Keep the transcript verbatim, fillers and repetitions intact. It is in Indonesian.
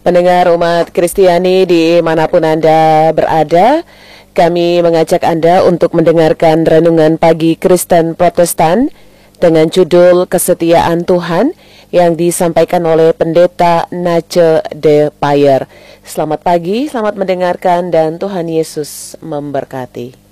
Pendengar umat Kristiani dimanapun Anda berada, kami mengajak Anda untuk mendengarkan Renungan Pagi Kristen Protestan dengan judul Kesetiaan Tuhan yang disampaikan oleh Pendeta Nace De Payer. Selamat pagi, selamat mendengarkan dan Tuhan Yesus memberkati.